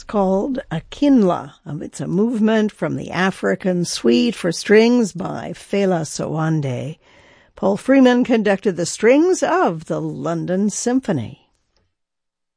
It's called Akinla. It's a movement from the African Suite for Strings by Fela Sowande. Paul Freeman conducted the strings of the London Symphony.